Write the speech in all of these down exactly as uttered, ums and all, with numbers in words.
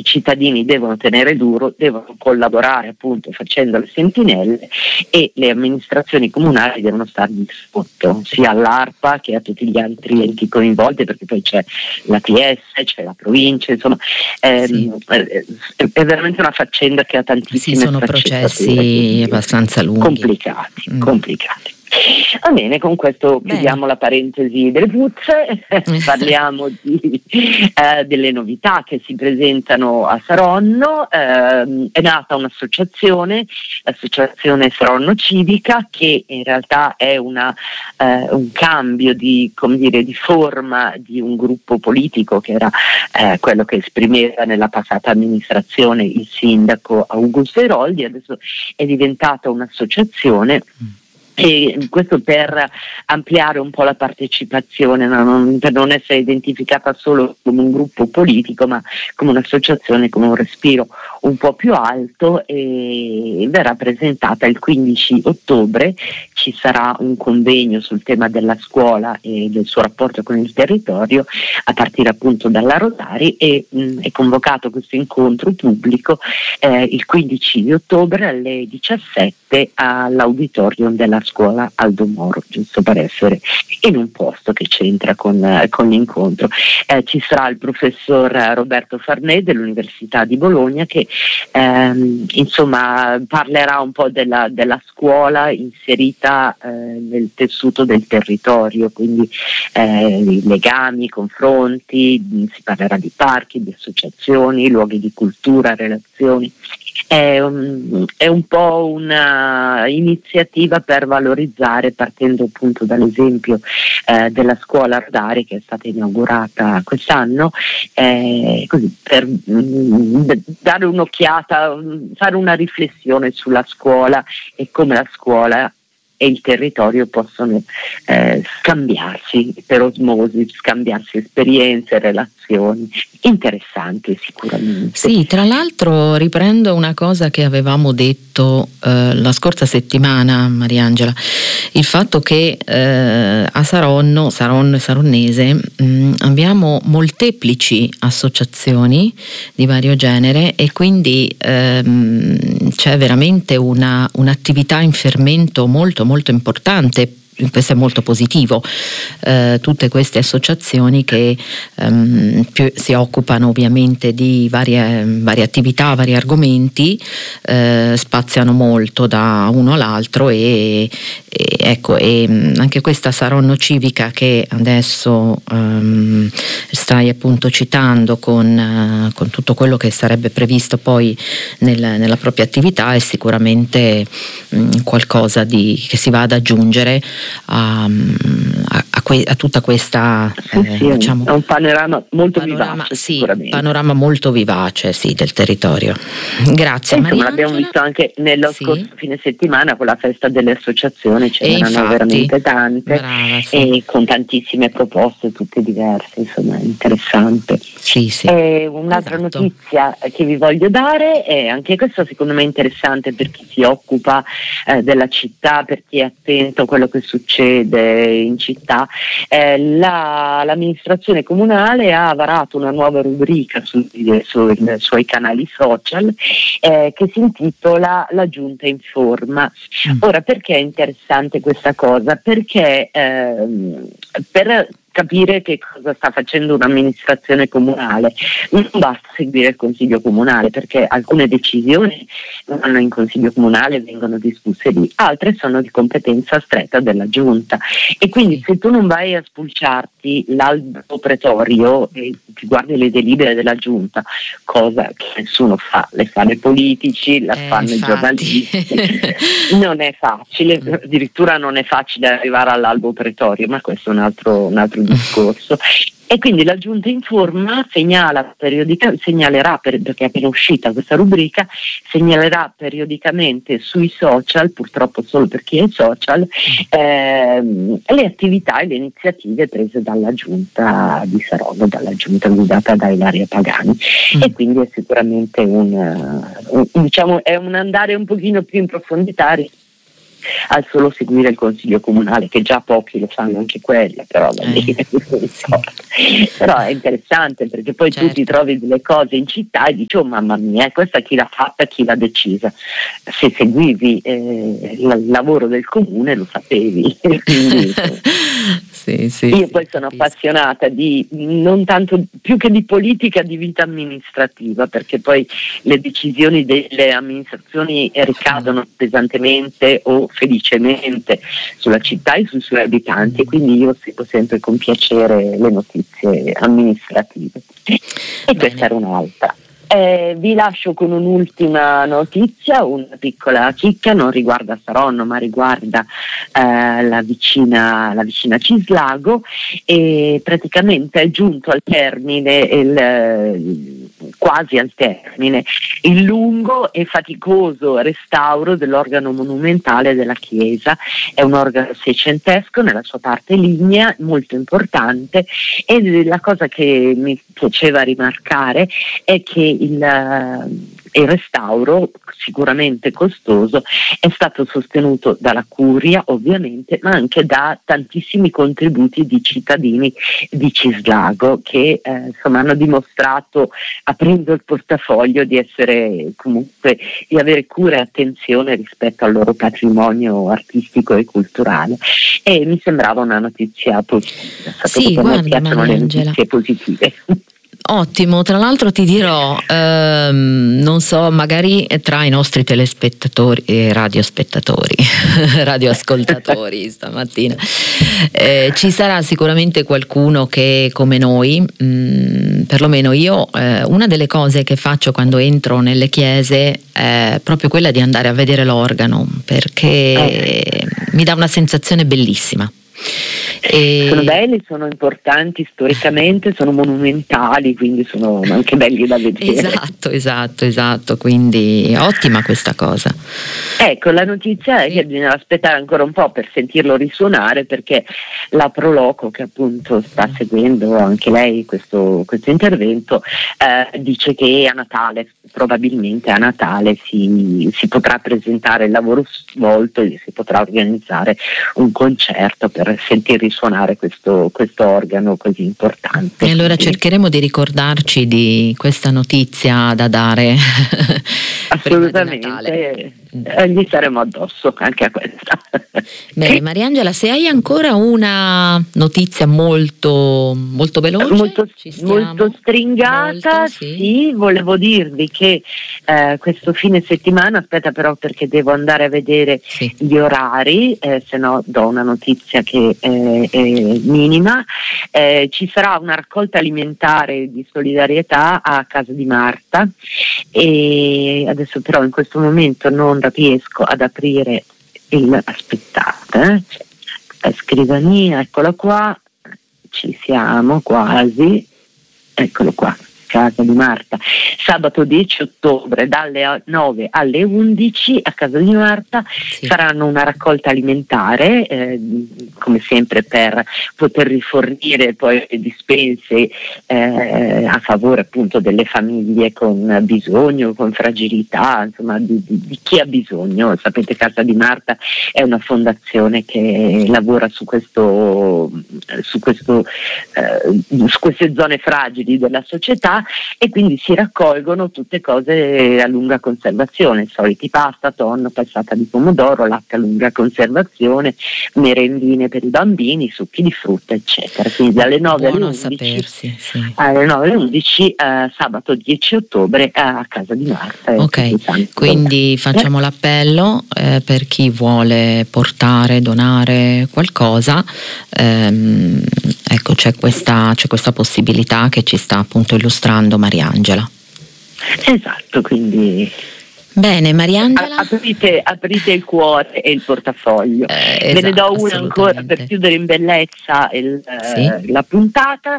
i cittadini devono tenere duro, devono collaborare appunto facendo le sentinelle, e le amministrazioni comunali devono stargli sotto, sia all'ARPA che a tutti gli altri enti coinvolti, perché poi c'è l'A T S, c'è la provincia, insomma ehm, sì. è, è veramente una faccenda che ha tantissime sì, sono processi abbastanza lunghi, complicati, mm. complicati. Va bene, con questo bene. Chiudiamo la parentesi delle puzze, parliamo di, eh, delle novità che si presentano a Saronno. Eh, è nata un'associazione, l'associazione Saronno Civica, che in realtà è una, eh, un cambio di, come dire, di forma di un gruppo politico che era eh, quello che esprimeva nella passata amministrazione il sindaco Augusto Eroldi. Adesso è diventata un'associazione, e questo per ampliare un po' la partecipazione, non, per non essere identificata solo come un gruppo politico, ma come un'associazione, come un respiro un po' più alto, e verrà presentata il quindici ottobre. Ci sarà un convegno sul tema della scuola e del suo rapporto con il territorio a partire appunto dalla Rodari, e mh, è convocato questo incontro pubblico eh, il quindici di ottobre alle diciassette all'auditorium della scuola Aldo Moro, giusto per essere in un posto che c'entra con, con l'incontro. Eh, ci sarà il professor Roberto Farnè dell'Università di Bologna, che ehm, insomma parlerà un po' della, della scuola inserita eh, nel tessuto del territorio, quindi eh, i legami, i confronti, si parlerà di parchi, di associazioni, luoghi di cultura, relazioni. È un, è un po' una iniziativa per valorizzare, partendo appunto dall'esempio eh, della scuola Rodari, che è stata inaugurata quest'anno, eh, così per mh, dare un'occhiata, fare una riflessione sulla scuola e come la scuola e il territorio possono eh, scambiarsi per osmosi, scambiarsi esperienze, relazioni. Interessante sicuramente. Sì, tra l'altro riprendo una cosa che avevamo detto eh, la scorsa settimana, Mariangela, il fatto che eh, a Saronno, Saronno e Saronnese mh, abbiamo molteplici associazioni di vario genere, e quindi ehm, c'è veramente una, un'attività in fermento molto molto importante. Questo è molto positivo, eh, tutte queste associazioni che ehm, più si occupano ovviamente di varie, varie attività, vari argomenti, eh, spaziano molto da uno all'altro, e, e ecco, e anche questa Saronno Civica che adesso ehm, stai appunto citando con, eh, con tutto quello che sarebbe previsto poi nel, nella propria attività, è sicuramente mh, qualcosa di, che si va ad aggiungere A, a, a, que, a tutta questa eh, sì, diciamo, è un panorama molto panorama, vivace, sì, sicuramente. panorama molto vivace, sì, del territorio. Grazie. E insomma, l'abbiamo visto anche nello sì. scorso fine settimana con la festa delle associazioni, ce e n'erano infatti, veramente tante, brava, sì. E con tantissime proposte, tutte diverse, insomma, interessante. Sì, sì. E un'altra esatto. notizia che vi voglio dare, è anche questa secondo me interessante per chi si occupa eh, della città, per chi è attento a quello che succede in città. Eh, la, l'amministrazione comunale ha varato una nuova rubrica sui, sui, sui suoi canali social eh, che si intitola La Giunta informa. Mm. Ora, perché è interessante questa cosa? Perché ehm, per capire che cosa sta facendo un'amministrazione comunale non basta seguire il consiglio comunale, perché alcune decisioni vanno in consiglio comunale e vengono discusse lì, altre sono di competenza stretta della giunta, e quindi se tu non vai a spulciarti l'albo pretorio e ti guardi le delibere della giunta, cosa che nessuno fa, le fanno i politici, la eh, fanno infatti. i giornalisti, non è facile, addirittura non è facile arrivare all'albo pretorio, ma questo è un altro, un altro discorso. E quindi la Giunta informa, segnala periodicamente, segnalerà, per, perché è appena uscita questa rubrica, segnalerà periodicamente sui social, purtroppo solo per chi è social, ehm, le attività e le iniziative prese dalla Giunta di Saronno, dalla Giunta guidata da Ilaria Pagani. Mm. E quindi è sicuramente un, un, diciamo, è un andare un pochino più in profondità al solo seguire il consiglio comunale, che già pochi lo fanno anche quella, però va bene, eh, sì. Però è interessante perché poi certo. tu ti trovi delle cose in città e dici oh mamma mia, questa chi l'ha fatta, chi l'ha decisa. Se seguivi eh, il lavoro del comune lo sapevi. Quindi, sì, sì, io sì, poi sono capisco. appassionata di non tanto più che di politica, di vita amministrativa, perché poi le decisioni delle amministrazioni ricadono pesantemente o felicemente sulla città e sui suoi abitanti, e quindi io seguo sempre con piacere le notizie amministrative. E Bene. Questa era un'altra. Eh, vi lascio con un'ultima notizia, una piccola chicca, non riguarda Saronno ma riguarda eh, la, vicina, la vicina Cislago, e praticamente è giunto al termine, il, quasi al termine, il lungo e faticoso restauro dell'organo monumentale della chiesa. È un organo seicentesco nella sua parte lignea, molto importante, e la cosa che mi piaceva rimarcare è che Il, il restauro, sicuramente costoso, è stato sostenuto dalla curia ovviamente, ma anche da tantissimi contributi di cittadini di Cislago che eh, insomma hanno dimostrato, aprendo il portafoglio, di essere comunque, di avere cura e attenzione rispetto al loro patrimonio artistico e culturale, e mi sembrava una notizia positiva. Sapete sì, che guarda, a me piacciono le notizie positive. Ottimo, tra l'altro ti dirò, ehm, non so, magari tra i nostri telespettatori e radiospettatori, radioascoltatori stamattina, eh, ci sarà sicuramente qualcuno che come noi, mh, perlomeno io, eh, una delle cose che faccio quando entro nelle chiese è proprio quella di andare a vedere l'organo, perché mi dà una sensazione bellissima. E sono belli, sono importanti storicamente, sono monumentali, quindi sono anche belli da vedere. Esatto, esatto, esatto, quindi ottima questa cosa. Ecco, la notizia sì. è che bisogna aspettare ancora un po' per sentirlo risuonare, perché la Proloco, che appunto sta seguendo anche lei questo, questo intervento, eh, dice che a Natale, probabilmente a Natale si, si potrà presentare il lavoro svolto e si potrà organizzare un concerto per sentir risuonare questo, questo organo così importante. E allora cercheremo di ricordarci di questa notizia da dare. Assolutamente, eh, gli saremo addosso anche a questa. Bene, Mariangela, se hai ancora una notizia molto molto veloce, molto, ci stiamo, molto stringata, molto, sì. sì, volevo dirvi che eh, questo fine settimana, aspetta però perché devo andare a vedere sì. gli orari, eh, se no do una notizia che eh, è minima, eh, ci sarà una raccolta alimentare di solidarietà a casa di Marta, e adesso però in questo momento non riesco ad aprire il, aspettate, eh, la scrivania, eccola qua, ci siamo quasi, eccolo qua, casa di Marta, sabato dieci ottobre dalle nove alle undici a casa di Marta sì. faranno una raccolta alimentare, eh, come sempre per poter rifornire poi le dispense eh, a favore appunto delle famiglie con bisogno, con fragilità, insomma di, di, di chi ha bisogno. Sapete, Casa di Marta è una fondazione che lavora su questo, su questo, eh, su queste zone fragili della società, e quindi si raccolgono tutte cose a lunga conservazione, soliti pasta, tonno, passata di pomodoro, latte a lunga conservazione, merendine per i bambini, succhi di frutta, eccetera. Quindi dalle nove alle undici, sapersi, sì. alle nove alle undici eh, sabato dieci ottobre eh, a casa di Marta. Ok, quindi facciamo eh? l'appello eh, per chi vuole portare, donare qualcosa. Ehm, ecco, c'è questa, c'è questa possibilità che ci sta appunto illustrando Mariangela. Esatto, quindi bene, Mariangela, aprite, aprite il cuore e il portafoglio. Eh, esatto, ve ne do una ancora per chiudere in bellezza il, sì. eh, la puntata.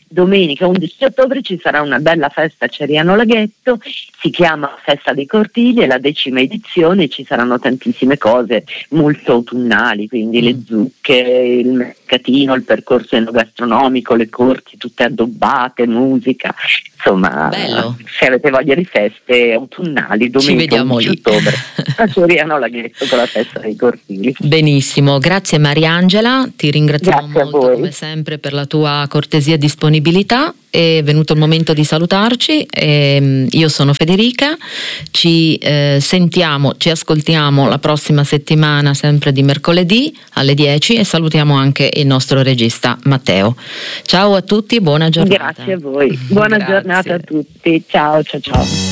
domenica undici ottobre ci sarà una bella festa a Ceriano Laghetto, si chiama Festa dei Cortili, è la decima edizione, ci saranno tantissime cose molto autunnali, quindi le zucche, il mercatino, il percorso enogastronomico, le corti tutte addobbate, musica, insomma. Bello. Se avete voglia di feste autunnali, domenica undici ottobre a Ceriano Laghetto con la Festa dei Cortili. Benissimo, grazie Mariangela, ti ringraziamo Grazie molto come sempre per la tua cortesia e disponibilità. È venuto il momento di salutarci. E io sono Federica, ci eh, sentiamo, ci ascoltiamo la prossima settimana, sempre di mercoledì alle dieci, e salutiamo anche il nostro regista Matteo. Ciao a tutti, buona giornata. Grazie a voi, buona Grazie. giornata a tutti, ciao ciao ciao.